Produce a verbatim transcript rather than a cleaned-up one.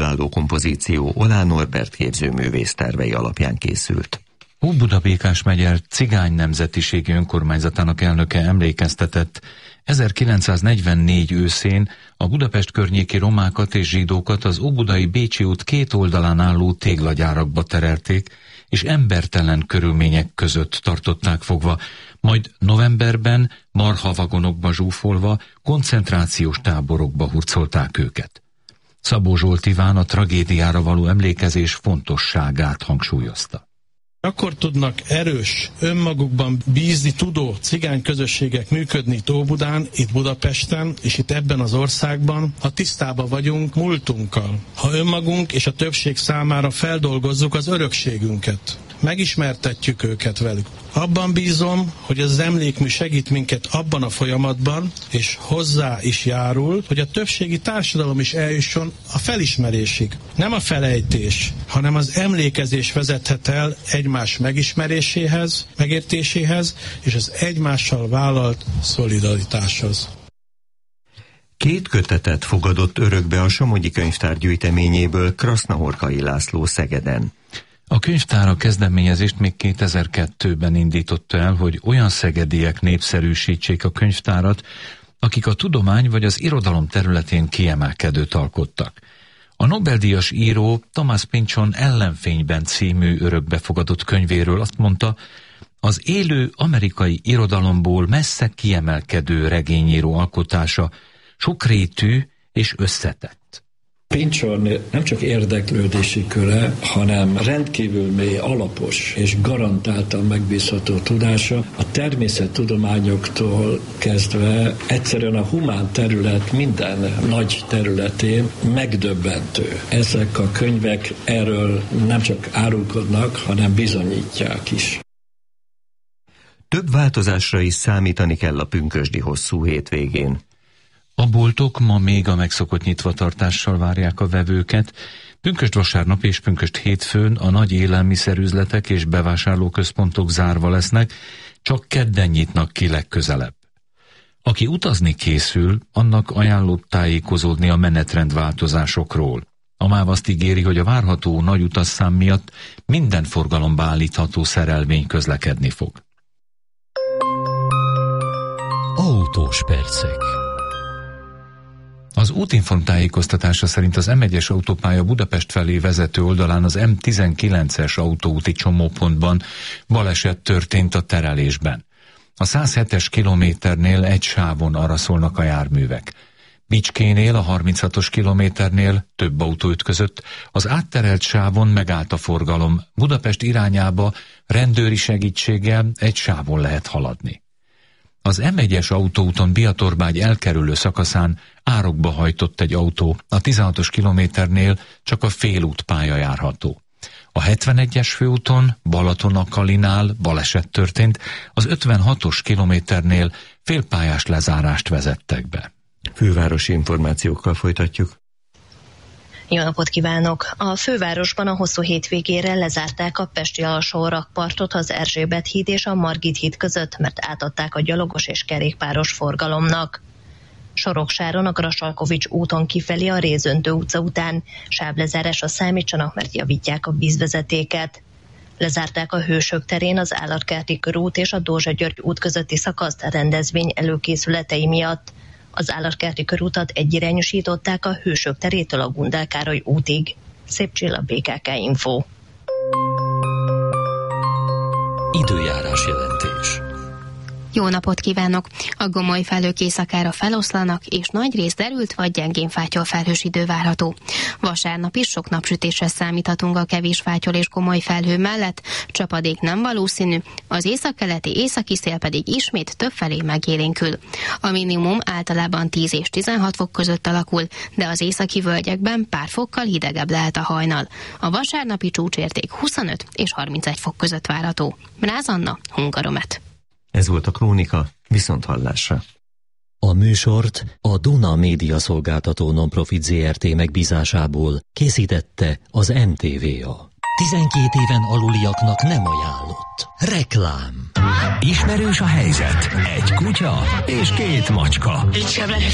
álló kompozíció Olá Norbert képzőművész tervei alapján készült. Óbuda-Békás megye cigány nemzetiségi önkormányzatának elnöke emlékeztetett, ezerkilencszáznegyvennégy őszén a Budapest környéki romákat és zsidókat az óbudai Bécsi út két oldalán álló téglagyárakba terelték, és embertelen körülmények között tartották fogva, majd novemberben marhavagonokba zsúfolva koncentrációs táborokba hurcolták őket. Szabó Zsolt Iván a tragédiára való emlékezés fontosságát hangsúlyozta. Akkor tudnak erős, önmagukban bízni tudó cigány közösségek működni itt Óbudán, itt Budapesten, és itt ebben az országban, ha tisztában vagyunk múltunkkal. Ha önmagunk és a többség számára feldolgozzuk az örökségünket. Megismertetjük őket velük. Abban bízom, hogy az emlékmű segít minket abban a folyamatban, és hozzá is járul, hogy a többségi társadalom is eljusson a felismerésig. Nem a felejtés, hanem az emlékezés vezethet el egymás megismeréséhez, megértéséhez, és az egymással vállalt szolidaritáshoz. Két kötetet fogadott örökbe a Somogyi Könyvtár gyűjteményéből Krasznahorkai László Szegeden. A könyvtár a kezdeményezést még kétezer-kettőben indította el, hogy olyan szegediek népszerűsítsék a könyvtárat, akik a tudomány vagy az irodalom területén kiemelkedőt alkottak. A Nobel-díjas író Thomas Pynchon Ellenfényben című örökbefogadott könyvéről azt mondta, az élő amerikai irodalomból messze kiemelkedő regényíró alkotása sokrétű és összetett. Pynchon nem csak érdeklődési köre, hanem rendkívül mély, alapos és garantáltan megbízható tudása a természettudományoktól kezdve egyszerűen a humán terület minden nagy területén megdöbbentő. Ezek a könyvek erről nem csak árulkodnak, hanem bizonyítják is. Több változásra is számítani kell a pünkösdi hosszú hétvégén. A boltok ma még a megszokott nyitvatartással várják a vevőket. Pünkösd vasárnap és pünkösd hétfőn a nagy élelmiszerüzletek és bevásárlóközpontok zárva lesznek, csak kedden nyitnak ki legközelebb. Aki utazni készül, annak ajánlott tájékozódni a menetrendváltozásokról. A MÁV azt ígéri, hogy a várható nagy utasszám miatt minden forgalomba állítható szerelvény közlekedni fog. Autós percek. Az Útinform tájékoztatása szerint az em egyes autópálya Budapest felé vezető oldalán az em tizenkilences autóúti csomópontban baleset történt a terelésben. A száz hetes kilométernél egy sávon araszolnak a járművek. Bicskénél a harminchatos kilométernél több autó ütközött, az átterelt sávon megállt a forgalom, Budapest irányába rendőri segítséggel egy sávon lehet haladni. Az em egyes autóúton Biatorbágy elkerülő szakaszán árokba hajtott egy autó, a tizenhatos kilométernél csak a félút pálya járható. A hetvenegyes főúton Balatonakalinál baleset történt, az ötvenhatos kilométernél félpályás lezárást vezettek be. Fővárosi információkkal folytatjuk. Jó napot kívánok! A fővárosban a hosszú hétvégére lezárták a pesti alsó rakpartot az Erzsébet híd és a Margit híd között, mert átadták a gyalogos és kerékpáros forgalomnak. Soroksáron a Grassalkovich úton kifelé a Rézöntő utca után sávlezárásra számítsanak, mert javítják a vízvezetéket. Lezárták a Hősök terén az Állatkerti körút és a Dózsa György út közötti szakaszt a rendezvény előkészületei miatt. Az Állatkerti körútat egyirányosították a Hősök terétől a Gundel Károly útig. Szép Csilla, bé ká ká Info. Időjárás jelentés. Jó napot kívánok! A gomoly felhők éjszakára feloszlanak, és nagy rész derült vagy gyengén fátyol felhős idő várható. Vasárnap is sok napsütésre számíthatunk a kevés fátyol és gomoly felhő mellett, csapadék nem valószínű, az északkeleti északi szél pedig ismét többfelé megélénkül. A minimum általában tíz és tizenhat fok között alakul, de az északi völgyekben pár fokkal hidegebb lehet a hajnal. A vasárnapi csúcsérték huszonöt és harmincegy fok között várható. Mráz Anna, Hungaromet. Ez volt a Krónika, viszonthallásra. A műsort a Duna Média Szolgáltató Nonprofit zé er té megbízásából készítette az em té vé á. tizenkét éven aluliaknak nem ajánlott. Reklám. Ismerős a helyzet. Egy kutya és két macska.